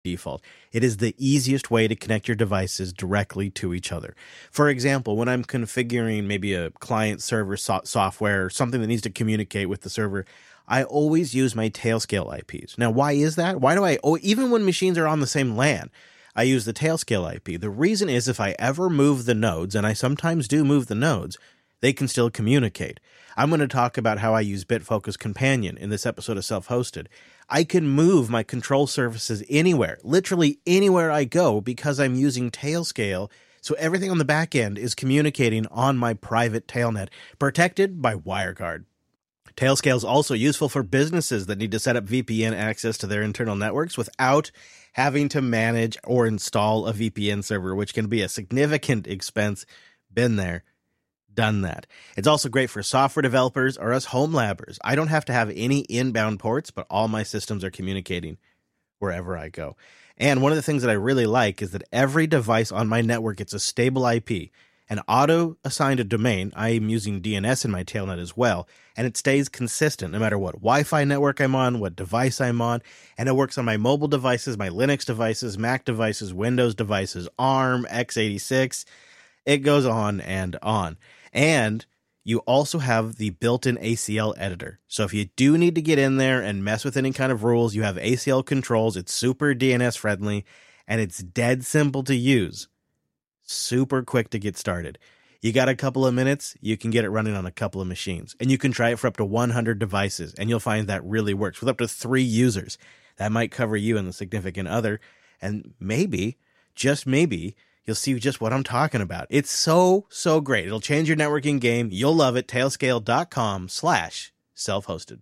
default. It is the easiest way to connect your devices directly to each other. For example, when I'm configuring maybe a client server software or something that needs to communicate with the server, I always use my Tailscale IPs. Now, why is that? Why do even when machines are on the same LAN, I use the Tailscale IP. The reason is if I ever move the nodes, and I sometimes do move the nodes, they can still communicate. I'm going to talk about how I use Bitfocus Companion in this episode of Self-Hosted. I can move my control surfaces anywhere, literally anywhere I go, because I'm using Tailscale, so everything on the back end is communicating on my private Tailnet, protected by WireGuard. Tailscale is also useful for businesses that need to set up VPN access to their internal networks without having to manage or install a VPN server, which can be a significant expense. Been there. Done that. It's also great for software developers or us home labbers. I don't have to have any inbound ports, but all my systems are communicating wherever I go. And one of the things that I really like is that every device on my network gets a stable IP, an auto-assigned domain. I am using DNS in my Tailnet as well, and it stays consistent no matter what Wi-Fi network I'm on, what device I'm on, and it works on my mobile devices, my Linux devices, Mac devices, Windows devices, ARM, x86. It goes on and on. And you also have the built-in ACL editor. So if you do need to get in there and mess with any kind of rules, you have ACL controls. It's super DNS friendly, and it's dead simple to use. Super quick to get started. You got a couple of minutes, you can get it running on a couple of machines. And you can try it for up to 100 devices, and you'll find that really works with up to 3 users. That might cover you and the significant other. And maybe, just maybe, you'll see just what I'm talking about. It's so great. It'll change your networking game. You'll love it. Tailscale.com/self-hosted.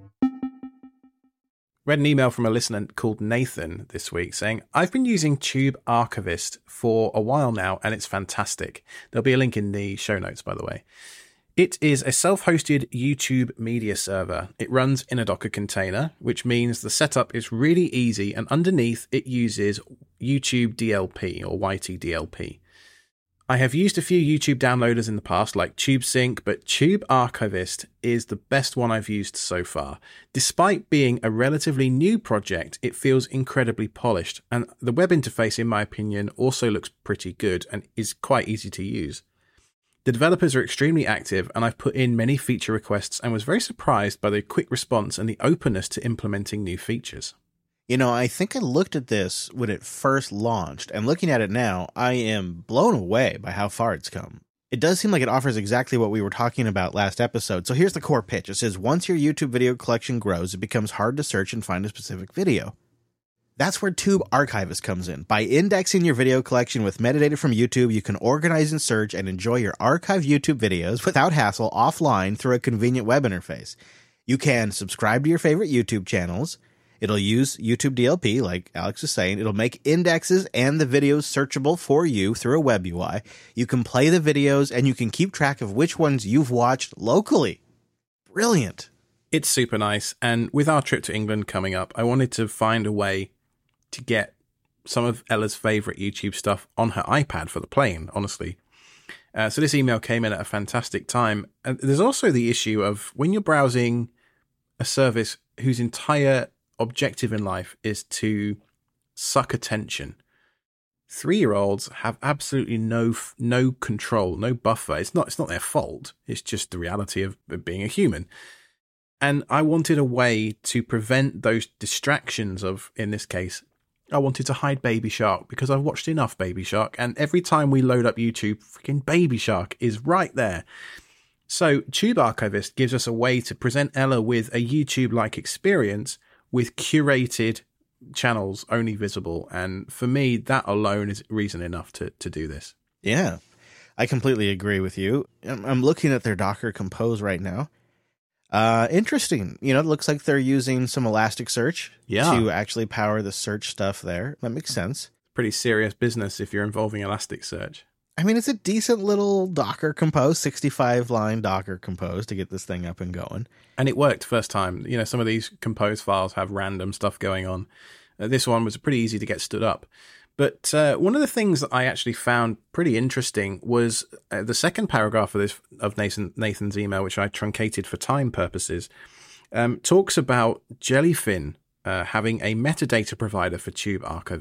Read an email from a listener called Nathan this week saying, I've been using Tube Archivist for a while now, and it's fantastic. There'll be a link in the show notes, by the way. It is a self-hosted YouTube media server. It runs in a Docker container, which means the setup is really easy, and underneath it uses YouTube DLP or YTDLP. I have used a few YouTube downloaders in the past, like TubeSync, but Tube Archivist is the best one I've used so far. Despite being a relatively new project, it feels incredibly polished, and the web interface, in my opinion, also looks pretty good and is quite easy to use. The developers are extremely active, and I've put in many feature requests and was very surprised by the quick response and the openness to implementing new features. You know, I think I looked at this when it first launched, and looking at it now, I am blown away by how far it's come. It does seem like it offers exactly what we were talking about last episode. So here's the core pitch. It says, once your YouTube video collection grows, it becomes hard to search and find a specific video. That's where Tube Archivist comes in. By indexing your video collection with metadata from YouTube, you can organize and search and enjoy your archived YouTube videos without hassle offline through a convenient web interface. You can subscribe to your favorite YouTube channels. It'll use YouTube DLP, like Alex was saying. It'll make indexes and the videos searchable for you through a web UI. You can play the videos, and you can keep track of which ones you've watched locally. Brilliant. It's super nice. And with our trip to England coming up, I wanted to find a way to get some of Ella's favorite YouTube stuff on her iPad for the plane, honestly. So this email came in at a fantastic time. And there's also the issue of when you're browsing a service whose entire objective in life is to suck attention. 3-year-olds have absolutely no control, no buffer. It's not their fault. It's just the reality of being a human. And I wanted a way to prevent those distractions of, in this case, I wanted to hide Baby Shark because I've watched enough Baby Shark, and every time we load up YouTube, freaking Baby Shark is right there. So Tube Archivist gives us a way to present Ella with a YouTube-like experience with curated channels only visible. And for me, that alone is reason enough to do this. Yeah, I completely agree with you. I'm looking at their Docker Compose right now. Interesting. You know, it looks like they're using some Elasticsearch to actually power the search stuff there. That makes sense. Pretty serious business if you're involving Elasticsearch. I mean, it's a decent little Docker Compose, 65-line Docker Compose to get this thing up and going. And it worked first time. You know, some of these Compose files have random stuff going on. This one was pretty easy to get stood up. But one of the things that I actually found pretty interesting was the second paragraph of Nathan's email, which I truncated for time purposes, talks about Jellyfin having a metadata provider for Tube archiving